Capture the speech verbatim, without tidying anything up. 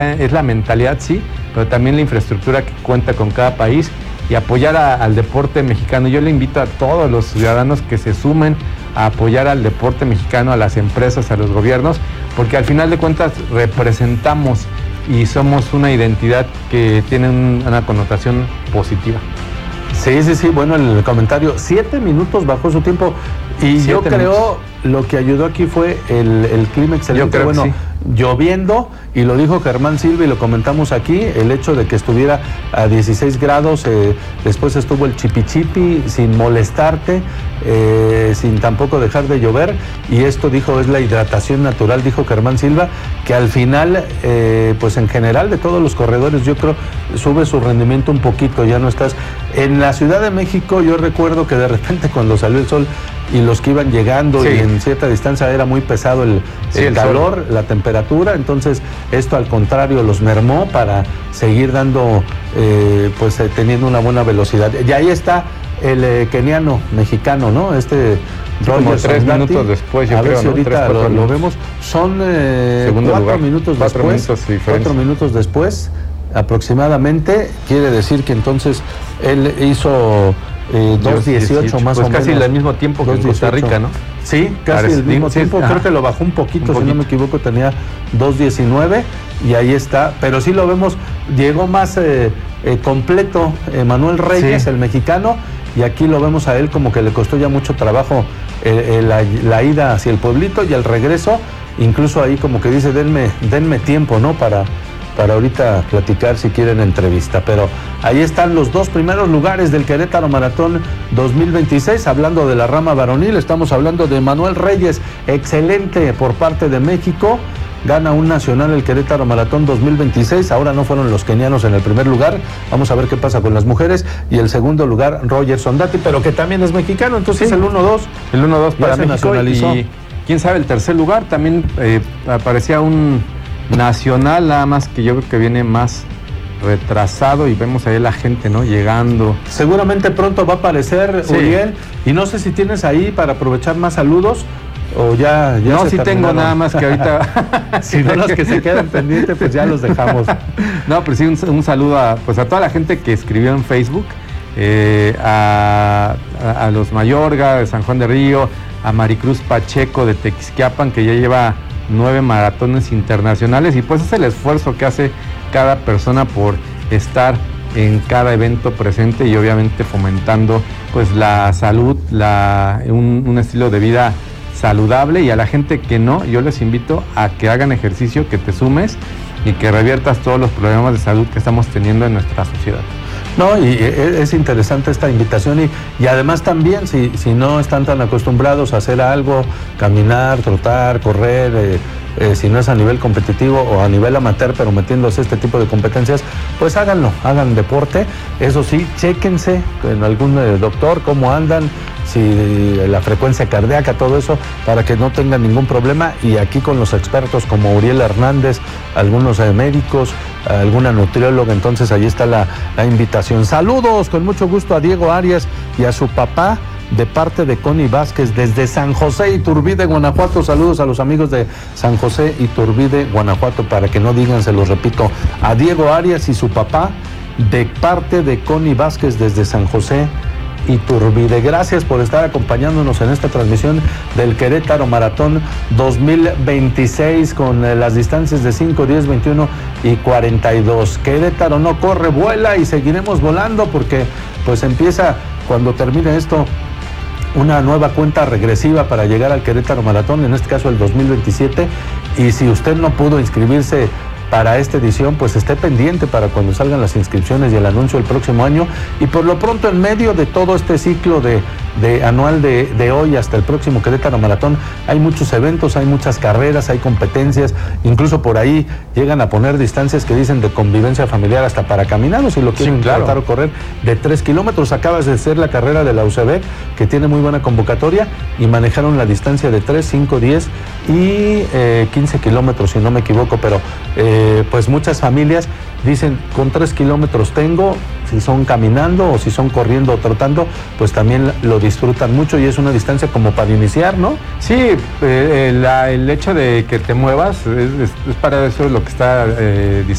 es la mentalidad, sí, pero también la infraestructura que cuenta con cada país y apoyar a, al deporte mexicano. Yo le invito a todos los ciudadanos que se sumen a apoyar al deporte mexicano, a las empresas, a los gobiernos, porque al final de cuentas representamos y somos una identidad que tiene un, una connotación positiva. Sí, sí, sí, bueno, el comentario, siete minutos bajó su tiempo y siete yo creo minutos. Lo que ayudó aquí fue el, el clima excelente. Yo creo bueno, que sí. Lloviendo, y lo dijo Germán Silva y lo comentamos aquí, el hecho de que estuviera a dieciséis grados, eh, después estuvo el chipi chipi sin molestarte, eh, sin tampoco dejar de llover, y esto dijo es la hidratación natural, dijo Germán Silva, que al final, eh, pues en general de todos los corredores yo creo sube su rendimiento un poquito, ya no estás en la Ciudad de México. Yo recuerdo que de repente cuando salió el sol y los que iban llegando, sí, y en cierta distancia era muy pesado el, sí, el, el calor, sol, la temperatura, entonces esto al contrario los mermó para seguir dando, eh, pues eh, teniendo una buena velocidad. Y ahí está el eh, keniano mexicano, ¿no? Este como tres Sondati, minutos después, yo a creo, ver si ¿no? ahorita Tres, lo, lo minutos. vemos. Son eh, cuatro lugar. minutos cuatro después. Minutos cuatro minutos después, aproximadamente. Quiere decir que entonces él hizo eh, dos dieciocho más pues o casi menos. Casi el mismo tiempo que en Costa Rica, ¿no? Sí, casi Parece, el mismo sí, tiempo. Creo que lo bajó un poquito, un poquito, si no me equivoco, tenía dos diecinueve y ahí está. Pero sí lo vemos, llegó más eh, eh, completo eh, Manuel Reyes, sí, el mexicano, y aquí lo vemos a él como que le costó ya mucho trabajo eh, eh, la, la ida hacia el pueblito y el regreso, incluso ahí como que dice, denme, denme tiempo, ¿no? Para, para ahorita platicar si quieren entrevista. Pero ahí están los dos primeros lugares del Querétaro Maratón dos mil veintiséis. Hablando de la rama varonil, estamos hablando de Manuel Reyes, excelente por parte de México. Gana un nacional el Querétaro Maratón dos mil veintiséis. Ahora no fueron los kenianos en el primer lugar. Vamos a ver qué pasa con las mujeres. Y el segundo lugar, Roger Sondati, pero que también es mexicano. Entonces sí, el uno dos. El uno dos para México. Y quién sabe, el tercer lugar también eh, aparecía un nacional, nada más que yo creo que viene más retrasado y vemos ahí la gente, ¿no? Llegando. Seguramente pronto va a aparecer, sí, Uriel. Y no sé si tienes ahí para aprovechar más saludos. O ya, ya no, sí tengo, nada más que ahorita. Si no, los que se quedan pendientes, pues ya los dejamos. No, pero sí, un, un saludo a, pues a toda la gente que escribió en Facebook, eh, a, a, a los Mayorga de San Juan de Río, a Maricruz Pacheco de Tequisquiapan, que ya lleva nueve maratones internacionales, y pues es el esfuerzo que hace cada persona por estar en cada evento presente y obviamente fomentando pues la salud, la, un, un estilo de vida saludable. Y a la gente que no, yo les invito a que hagan ejercicio, que te sumes y que reviertas todos los problemas de salud que estamos teniendo en nuestra sociedad. No, y es interesante esta invitación y, y además también si, si no están tan acostumbrados a hacer algo, caminar, trotar, correr, eh, eh, si no es a nivel competitivo o a nivel amateur, pero metiéndose este tipo de competencias, pues háganlo, hagan deporte. Eso sí, chéquense en algún eh, doctor cómo andan, si la frecuencia cardíaca, todo eso, para que no tengan ningún problema. Y aquí con los expertos como Uriel Hernández, algunos eh, médicos, alguna nutrióloga, entonces ahí está la, la invitación. Saludos con mucho gusto a Diego Arias y a su papá de parte de Connie Vázquez desde San José Iturbide, Guanajuato. Saludos a los amigos de San José Iturbide, Guanajuato, para que no digan, se los repito, a Diego Arias y su papá de parte de Connie Vázquez desde San José Iturbide. Gracias por estar acompañándonos en esta transmisión del Querétaro Maratón dos mil veintiséis con eh, las distancias de cinco, diez, veintiuno y cuarenta y dos. Querétaro no corre, vuela, y seguiremos volando porque pues empieza, cuando termine esto, una nueva cuenta regresiva para llegar al Querétaro Maratón, en este caso el dos mil veintisiete. Y si usted no pudo inscribirse para esta edición, pues esté pendiente para cuando salgan las inscripciones y el anuncio el próximo año. Y por lo pronto, en medio de todo este ciclo de, de anual de, de hoy hasta el próximo Querétaro Maratón, hay muchos eventos, hay muchas carreras, hay competencias, incluso por ahí llegan a poner distancias que dicen de convivencia familiar hasta para caminar, o si lo quieren, sí, claro, tratar o correr, de tres kilómetros. Acabas de hacer la carrera de la U C B, que tiene muy buena convocatoria, y manejaron la distancia de tres, cinco, diez y eh, quince kilómetros, si no me equivoco, pero eh, pues muchas familias dicen, con tres kilómetros tengo, si son caminando o si son corriendo o trotando, pues también lo disfrutan mucho y es una distancia como para iniciar, ¿no? Sí, eh, la, el hecho de que te muevas es, es, es para eso lo que está eh,